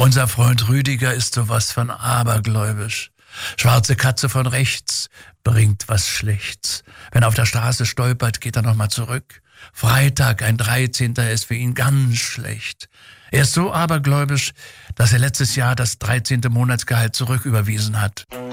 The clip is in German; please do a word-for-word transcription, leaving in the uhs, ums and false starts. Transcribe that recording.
Unser Freund Rüdiger ist sowas von abergläubisch. Schwarze Katze von rechts bringt was Schlechts. Wenn er auf der Straße stolpert, geht er nochmal zurück. Freitag, ein dreizehnter ist für ihn ganz schlecht. Er ist so abergläubisch, dass er letztes Jahr das dreizehnte Monatsgehalt zurücküberwiesen hat.